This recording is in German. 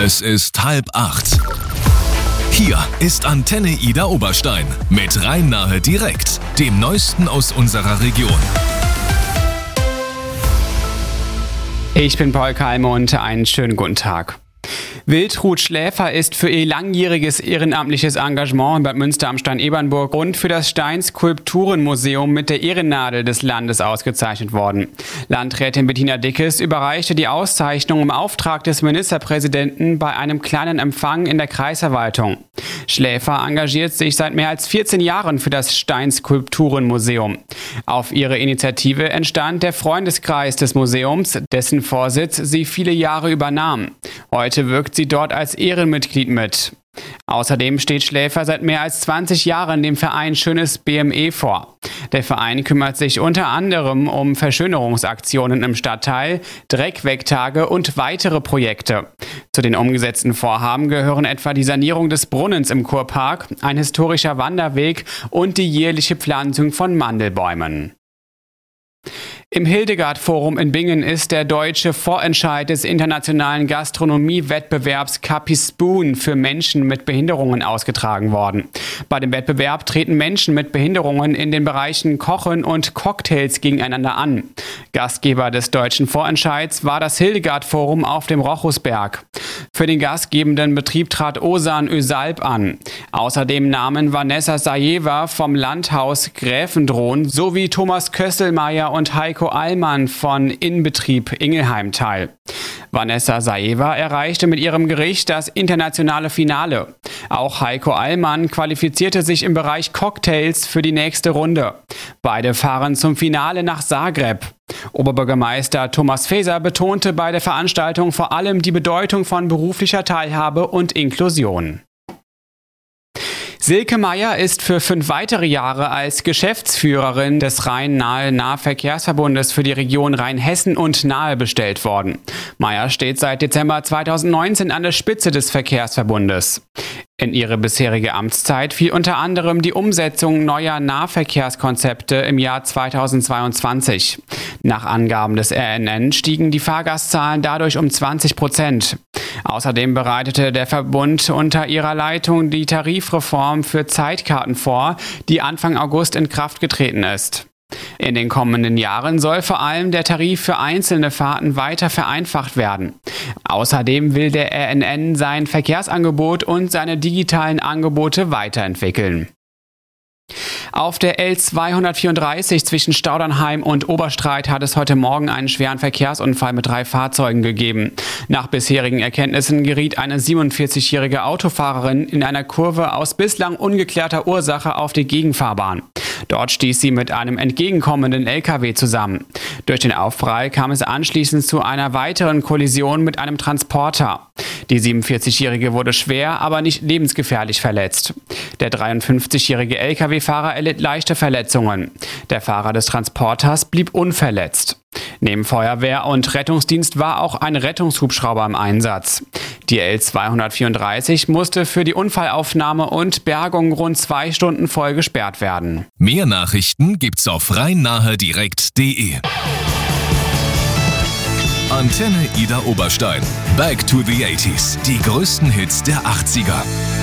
Es ist 7:30. Hier ist Antenne Ida Oberstein mit Rhein-Nahe direkt, dem Neuesten aus unserer Region. Ich bin Paul Kalme und einen schönen guten Tag. Wiltrud Schläfer ist für ihr langjähriges ehrenamtliches Engagement in Bad Münster am Stein-Ebernburg und für das Stein-Skulpturenmuseum mit der Ehrennadel des Landes ausgezeichnet worden. Landrätin Bettina Dickes überreichte die Auszeichnung im Auftrag des Ministerpräsidenten bei einem kleinen Empfang in der Kreisverwaltung. Schläfer engagiert sich seit mehr als 14 Jahren für das Stein-Skulpturenmuseum. Auf ihre Initiative entstand der Freundeskreis des Museums, dessen Vorsitz sie viele Jahre übernahm. Heute wirkt sie dort als Ehrenmitglied mit. Außerdem steht Schläfer seit mehr als 20 Jahren dem Verein Schönes BME vor. Der Verein kümmert sich unter anderem um Verschönerungsaktionen im Stadtteil, Dreckwegtage und weitere Projekte. Zu den umgesetzten Vorhaben gehören etwa die Sanierung des Brunnens im Kurpark, ein historischer Wanderweg und die jährliche Pflanzung von Mandelbäumen. Im Hildegard-Forum in Bingen ist der deutsche Vorentscheid des internationalen Gastronomie-Wettbewerbs Capi Spoon für Menschen mit Behinderungen ausgetragen worden. Bei dem Wettbewerb treten Menschen mit Behinderungen in den Bereichen Kochen und Cocktails gegeneinander an. Gastgeber des deutschen Vorentscheids war das Hildegard-Forum auf dem Rochusberg. Für den gastgebenden Betrieb trat Osan Ösalp an. Außerdem nahmen Vanessa Sajeva vom Landhaus Gräfendrohn sowie Thomas Kösselmeier und Heiko Allmann von Inbetrieb Ingelheim teil. Vanessa Sajeva erreichte mit ihrem Gericht das internationale Finale. Auch Heiko Allmann qualifizierte sich im Bereich Cocktails für die nächste Runde. Beide fahren zum Finale nach Zagreb. Oberbürgermeister Thomas Faeser betonte bei der Veranstaltung vor allem die Bedeutung von beruflicher Teilhabe und Inklusion. Silke Meyer ist für 5 weitere Jahre als Geschäftsführerin des Rhein-Nahe-Nahverkehrsverbundes für die Region Rheinhessen und Nahe bestellt worden. Meyer steht seit Dezember 2019 an der Spitze des Verkehrsverbundes. In ihre bisherige Amtszeit fiel unter anderem die Umsetzung neuer Nahverkehrskonzepte im Jahr 2022. Nach Angaben des RNN stiegen die Fahrgastzahlen dadurch um 20%. Außerdem bereitete der Verbund unter ihrer Leitung die Tarifreform für Zeitkarten vor, die Anfang August in Kraft getreten ist. In den kommenden Jahren soll vor allem der Tarif für einzelne Fahrten weiter vereinfacht werden. Außerdem will der RNN sein Verkehrsangebot und seine digitalen Angebote weiterentwickeln. Auf der L234 zwischen Staudernheim und Oberstreit hat es heute Morgen einen schweren Verkehrsunfall mit 3 Fahrzeugen gegeben. Nach bisherigen Erkenntnissen geriet eine 47-jährige Autofahrerin in einer Kurve aus bislang ungeklärter Ursache auf die Gegenfahrbahn. Dort stieß sie mit einem entgegenkommenden LKW zusammen. Durch den Aufprall kam es anschließend zu einer weiteren Kollision mit einem Transporter. Die 47-jährige wurde schwer, aber nicht lebensgefährlich verletzt. Der 53-jährige LKW-Fahrer erlitt leichte Verletzungen. Der Fahrer des Transporters blieb unverletzt. Neben Feuerwehr und Rettungsdienst war auch ein Rettungshubschrauber im Einsatz. Die L234 musste für die Unfallaufnahme und Bergung rund 2 Stunden voll gesperrt werden. Mehr Nachrichten gibt's auf rhein-nahe-direkt.de. Antenne Ida Oberstein. Back to the 80s. Die größten Hits der 80er.